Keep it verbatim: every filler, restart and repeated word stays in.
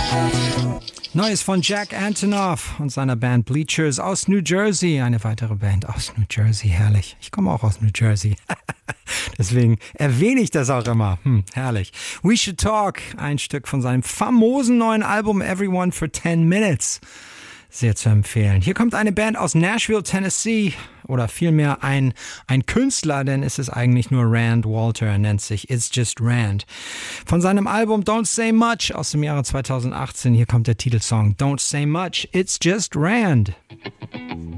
Neues von Jack Antonoff und seiner Band Bleachers aus New Jersey. Eine weitere Band aus New Jersey, herrlich. Ich komme auch aus New Jersey. Deswegen erwähne ich das auch immer. Hm, herrlich. We Should Talk, ein Stück von seinem famosen neuen Album Everyone for ten minutes. Sehr zu empfehlen. Hier kommt eine Band aus Nashville, Tennessee. Oder vielmehr ein, ein Künstler, denn es ist eigentlich nur Rand Walter. Er nennt sich It's Just Rand. Von seinem Album Don't Say Much aus dem Jahre zweitausendachtzehn. Hier kommt der Titelsong Don't Say Much, It's Just Rand.